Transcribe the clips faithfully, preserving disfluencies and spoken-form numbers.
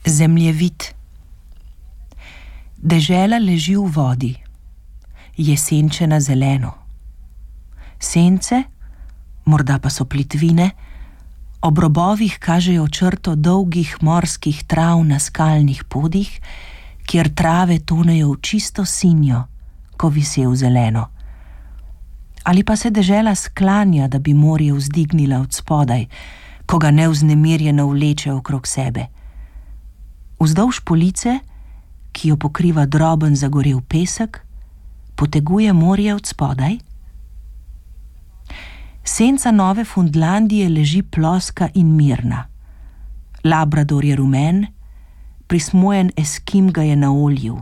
Zemljevid. Dežela leži v vodi, je senčena zeleno. Sence, morda pa so plitvine, ob robovih kažejo črto dolgih morskih trav na skalnih podih, kjer trave tonejo v čisto sinjo, ko vise v zeleno. Ali pa se dežela sklanja, da bi morje vzdignila od spodaj, ko ga nevznemirjeno vleče okrog sebe. Vzdolž police, ki jo pokriva droben zagorel pesek, poteguje morje od spodaj. Senca Nove Fundlandije leži ploska in mirna. Labrador je rumen, prismojen Eskim ga je naoljil.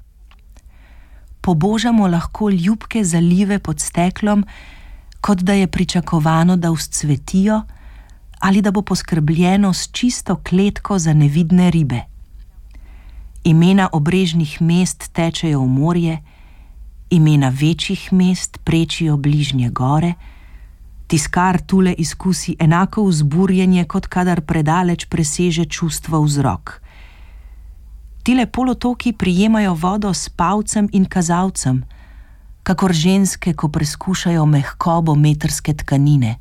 Pobožamo lahko ljubke zalive pod steklom, kot da je pričakovano, da vzcvetijo ali da bo poskrbljeno s čisto kletko za nevidne ribe. Imena obrežnih mest tečejo v morje, imena večjih mest prečijo bližnje gore, tiskar tule izkusi enako vzburjenje, kot kadar predaleč preseže čustvo vzrok. Tile polotoki prijemajo vodo s pavcem in kazalcem, kakor ženske, ko preskušajo mehkobo metrske tkanine.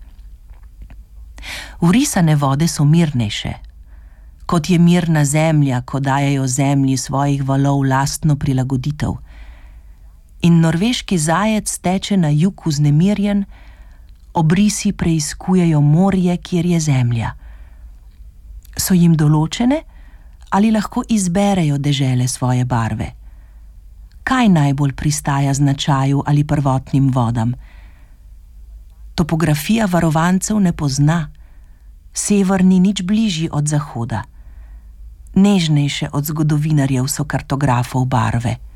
Vrisane vode so mirnejše, kot je mirna zemlja, ko dajejo zemlji svojih valov lastno prilagoditev. In norveški zajec teče na jug vznemirjen, obrisi preiskujejo morje, kjer je zemlja. So jim določene ali lahko izberejo dežele svoje barve? Kaj najbolj pristaja značaju ali prvotnim vodam? Topografija varovancev ne pozna, sever ni nič bližji od zahoda. Nežnejše od zgodovinarjev so kartografov barve.